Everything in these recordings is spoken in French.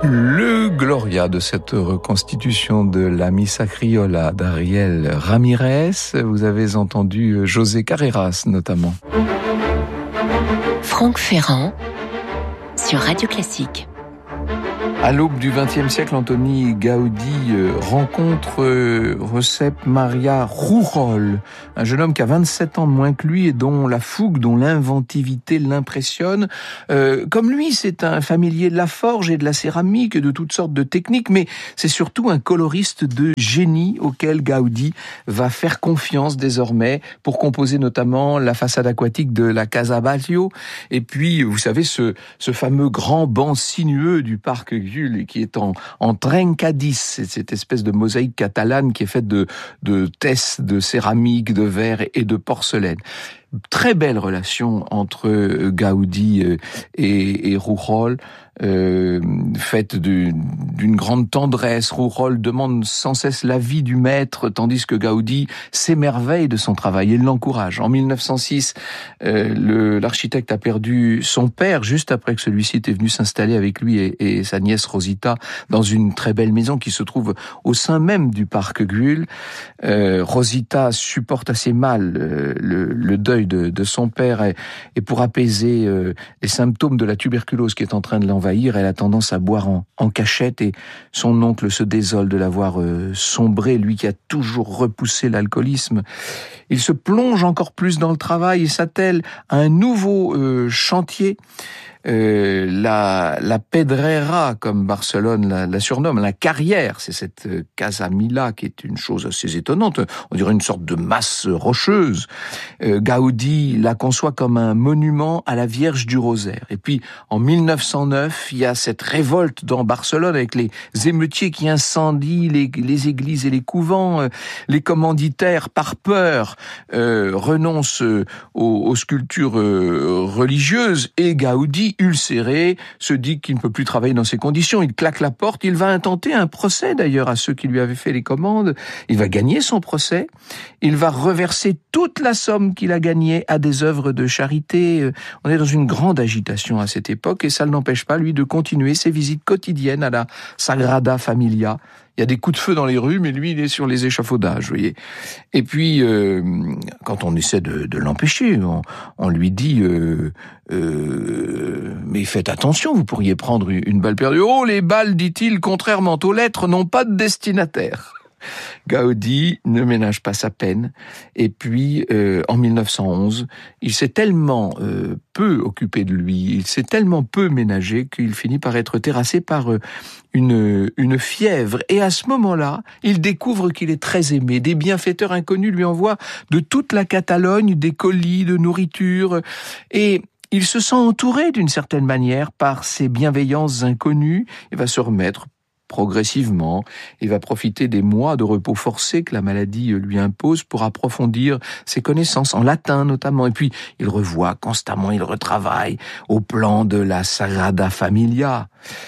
Le Gloria de cette reconstitution de la Missa Criolla d'Ariel Ramirez, vous avez entendu José Carreras notamment. Franck Ferrand sur Radio Classique. À l'aube du XXe siècle, Antoni Gaudí rencontre Josep Maria Rouroll, un jeune homme qui a 27 ans de moins que lui et dont la fougue, dont l'inventivité l'impressionne. Comme lui, c'est un familier de la forge et de la céramique et de toutes sortes de techniques, mais c'est surtout un coloriste de génie auquel Gaudí va faire confiance désormais pour composer notamment la façade aquatique de la Casa Batlló. Et puis, vous savez, ce fameux grand banc sinueux du parc qui est en trencadís, c'est cette espèce de mosaïque catalane qui est faite de tesses de céramique, de verre et de porcelaine. Très belle relation entre Gaudí et Rouroll, faite d'une grande tendresse. Rouroll demande sans cesse l'avis du maître, tandis que Gaudí s'émerveille de son travail et l'encourage. En 1906, l'architecte a perdu son père juste après que celui-ci était venu s'installer avec lui et sa nièce Rosita dans une très belle maison qui se trouve au sein même du parc Güell. Rosita supporte assez mal le deuil de son père et pour apaiser les symptômes de la tuberculose qui est en train de l'envahir, elle a tendance à boire en cachette et son oncle se désole de l'avoir sombré, lui qui a toujours repoussé l'alcoolisme. Il se plonge encore plus dans le travail et s'attelle à un nouveau chantier. La Pedrera, comme Barcelone la surnomme, la carrière, c'est cette Casa Milà qui est une chose assez étonnante, on dirait une sorte de masse rocheuse. Gaudí la conçoit comme un monument à la Vierge du Rosaire. Et puis, en 1909, il y a cette révolte dans Barcelone avec les émeutiers qui incendient les églises et les couvents. Les commanditaires, par peur, renoncent aux sculptures religieuses et Gaudí, ulcéré, se dit qu'il ne peut plus travailler dans ces conditions. Il claque la porte. Il va intenter un procès d'ailleurs à ceux qui lui avaient fait les commandes. Il va gagner son procès. Il va reverser toute la somme qu'il a gagnée à des œuvres de charité. On est dans une grande agitation à cette époque et ça ne l'empêche pas, lui, de continuer ses visites quotidiennes à la Sagrada Familia. Il y a des coups de feu dans les rues, mais lui, il est sur les échafaudages, vous voyez. Et puis, quand on essaie de l'empêcher, on lui dit mais faites attention, vous pourriez prendre une balle perdue. Oh, les balles, dit-il, contrairement aux lettres, n'ont pas de destinataire. Gaudí ne ménage pas sa peine. Et puis, en 1911, il s'est tellement peu occupé de lui, il s'est tellement peu ménagé qu'il finit par être terrassé par une fièvre. Et à ce moment-là, il découvre qu'il est très aimé. Des bienfaiteurs inconnus lui envoient de toute la Catalogne des colis de nourriture. Et il se sent entouré d'une certaine manière par ces bienveillances inconnues. Il va se remettre progressivement, il va profiter des mois de repos forcé que la maladie lui impose pour approfondir ses connaissances, en latin notamment. Et puis, il revoit constamment, il retravaille au plan de la Sagrada Familia.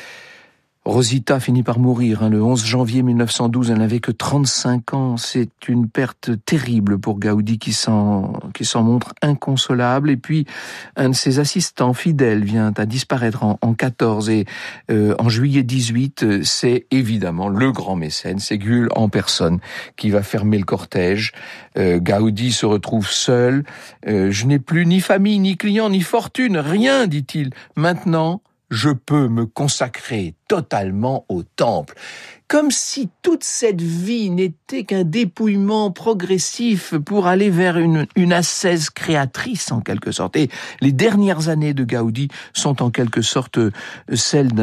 Rosita finit par mourir le 11 janvier 1912, elle n'avait que 35 ans. C'est une perte terrible pour Gaudí qui s'en montre inconsolable. Et puis, un de ses assistants fidèles vient à disparaître en 14 et en juillet 18, c'est évidemment le grand mécène, c'est Güell en personne qui va fermer le cortège. Gaudí se retrouve seul. Je n'ai plus ni famille, ni clients, ni fortune, rien, dit-il. Maintenant, je peux me consacrer totalement au temple. Comme si toute cette vie n'était qu'un dépouillement progressif pour aller vers une ascèse créatrice, en quelque sorte. Et les dernières années de Gaudí sont en quelque sorte celles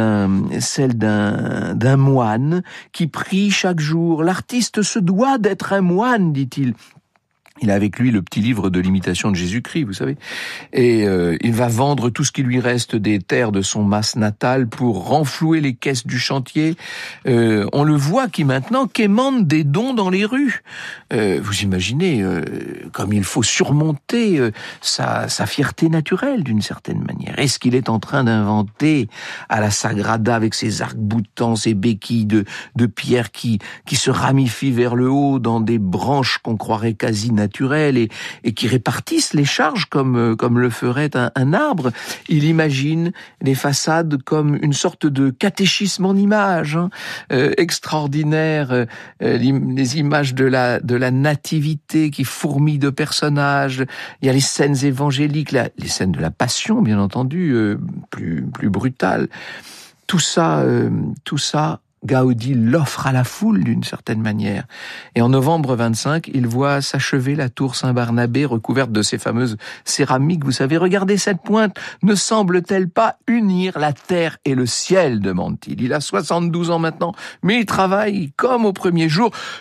d'un moine qui prie chaque jour. L'artiste se doit d'être un moine, dit-il. Il a avec lui le petit livre de l'imitation de Jésus-Christ, vous savez. Et il va vendre tout ce qui lui reste des terres de son mas natal pour renflouer les caisses du chantier. On le voit qui maintenant quémande des dons dans les rues. Vous imaginez comme il faut surmonter sa fierté naturelle d'une certaine manière. Est-ce qu'il est en train d'inventer à la Sagrada avec ses arcs-boutants, ses béquilles de pierre qui se ramifient vers le haut dans des branches qu'on croirait quasi naturelles? naturelle et qui répartissent les charges comme le ferait un arbre. Il imagine les façades comme une sorte de catéchisme en images, extraordinaire, les images de la nativité qui fourmillent de personnages. Il y a les scènes évangéliques, les scènes de la passion, bien entendu, plus brutales. Tout ça, Gaudi l'offre à la foule d'une certaine manière. Et en novembre 25, il voit s'achever la tour Saint-Barnabé recouverte de ces fameuses céramiques. Vous savez, regardez cette pointe, ne semble-t-elle pas unir la terre et le ciel, demande-t-il. Il a 72 ans maintenant, mais il travaille comme au premier jour.